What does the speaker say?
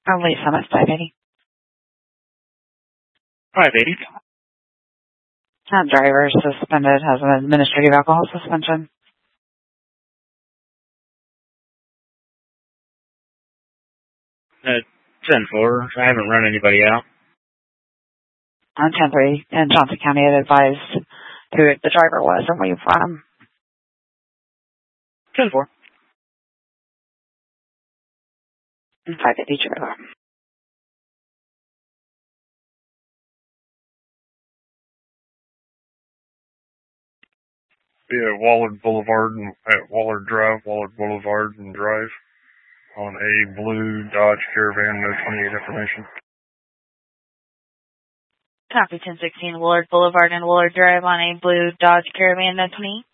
Late Summit 580. 580. Driver suspended, has an administrative alcohol suspension. 10-4. I haven't run anybody out. On 10-3, and Johnson County had advised who the driver was and where you from. 10-4. 550 driver. Yeah, Wallard Boulevard and at Wallard Drive, Wallard Boulevard and Drive on a blue Dodge Caravan, no 28 information. Copy 1016, Willard Boulevard and Willard Drive on a blue Dodge Caravan, no 20.